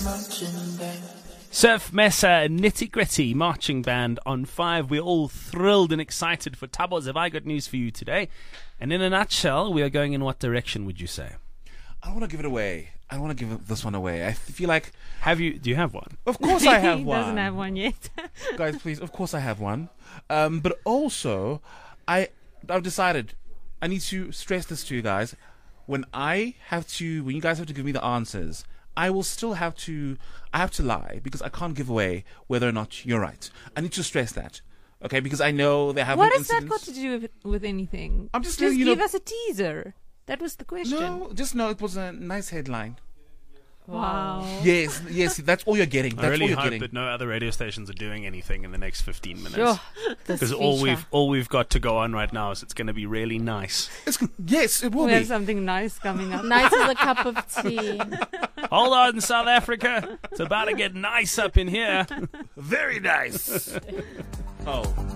Surf Mesa Nitty Gritty Marching Band on 5. We're all thrilled and excited for Tabo's Have I Got News for you today. And in a nutshell, we are going in what direction, would you say? I don't want to give it away. I don't want to give this one away. I feel like... Do you have one? Of course I have one. He doesn't have one yet. Guys, please, of course I have one. But also, I've decided I need to stress this to you guys. When you guys have to give me the answers, I will still have to lie because I can't give away whether or not you're right. I need to stress that. Okay, because I know they have. What has that got to do with anything? I'm just give us a teaser. That was the question. No, just know it was a nice headline. Wow. Yes, that's all you're getting. That's I really all you're hope getting. that no other radio stations are doing anything in the next 15 minutes. Sure. Because all we've got to go on right now is it's going to be really nice. Yes, it will We be. have something nice coming up. Nice as a cup of tea. Hold on, South Africa. It's about to get nice up in here. Very nice. Oh.